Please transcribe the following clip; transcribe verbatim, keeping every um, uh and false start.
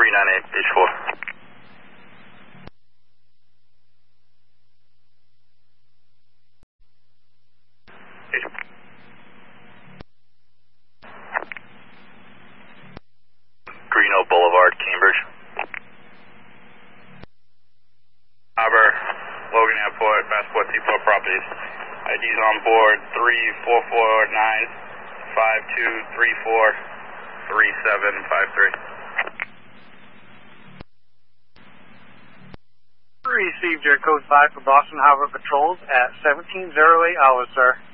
three nine eight, H four. Greeno Boulevard, Cambridge. Harbor, Logan Airport, Passport Depot Properties. I Ds on board three four four nine five two three four three seven five three. Received your code five for Boston Harbor Patrols at seventeen oh eight hours, sir.